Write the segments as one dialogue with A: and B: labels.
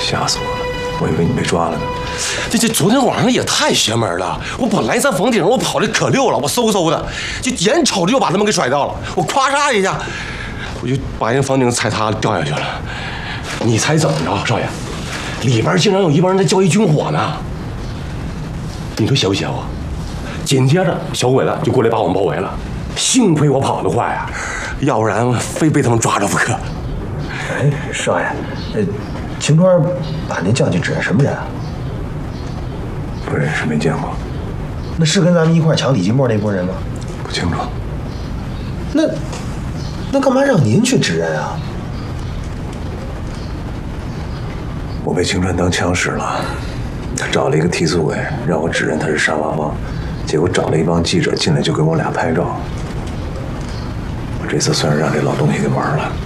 A: 吓死我了！我以为你被抓了呢。
B: 这昨天晚上也太邪门了！我本来在房顶上我跑的可溜了，我嗖的，就眼瞅着就把他们给甩掉了。我咵嚓一下，我就把人房顶踩塌了，掉下去了。你猜怎么着，少爷？里边竟然有一帮人在交易军火呢！你说邪不邪乎？紧接着小鬼子就过来把我们包围了。幸亏我跑得快啊，要不然非被他们抓着不可。
A: 哎，少爷，秦川把您叫进指认什么人啊？不认识，没见过。那是跟咱们一块抢李金墨那拨人吗？不清楚。那干嘛让您去指认啊？我被青川当枪使了，他找了一个提速委，让我指认他是沙发帮，结果找了一帮记者进来就跟我俩拍照。我这次算是让这老东西给玩了。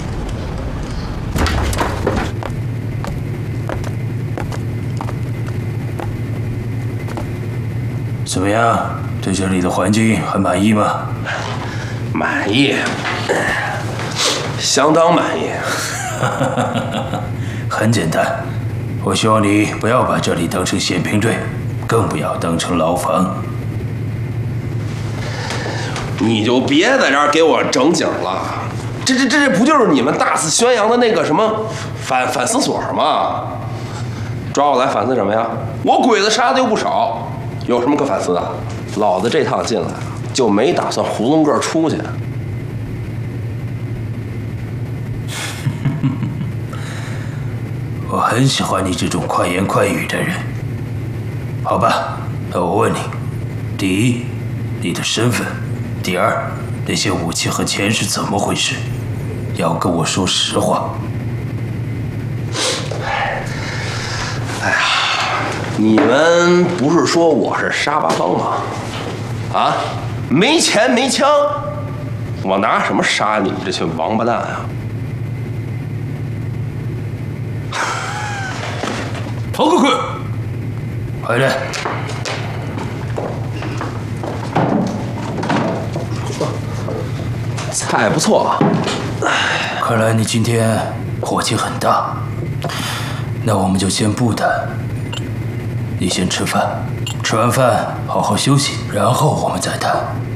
C: 怎么样？对这里的环境还满意吗？
B: 满意，相当满意。
C: 很简单，我希望你不要把这里当成宪兵队，更不要当成牢房。
B: 你就别在这儿给我整景了，这不就是你们大肆宣扬的那个什么反思所吗？抓我来反思什么呀？我鬼子杀的又不少。有什么可反思的？老子这趟进来就没打算囫囵个出去。
C: 我很喜欢你这种快言快语的人。好吧，那我问你：第一，你的身份；第二，那些武器和钱是怎么回事？要跟我说实话。
B: 哎呀！你们不是说我是沙巴帮吗？啊，没钱没枪，我拿什么杀你们这群王八蛋啊？
C: 逃个鬼！回来！
B: 菜不错，
C: 看来你今天火气很大，那我们就先不谈。你先吃饭，吃完饭好好休息，然后我们再谈。